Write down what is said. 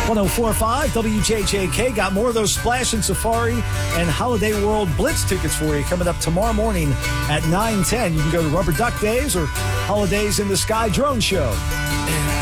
104.5 WJJK. Got more of those Splash and Safari and Holiday World Blitz tickets for you coming up tomorrow morning at 9:10. You can go to Rubber Duck Days or Holidays in the Sky Drone Show.